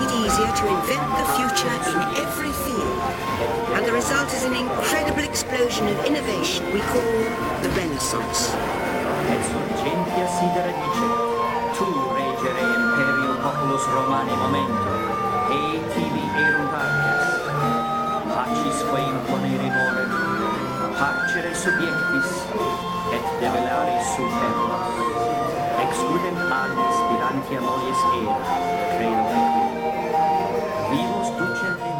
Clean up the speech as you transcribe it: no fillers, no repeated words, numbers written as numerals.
it easier to invent the future in every field. And the result is an incredible explosion of innovation we call the Renaissance. Et surgentia sidera dice, tu regere imperio populus Romani momento, e tibi erunt artes, pacis quae imponere more, parcere subiectis, et develare superbos. Excludent ad spirantia mollies era, credo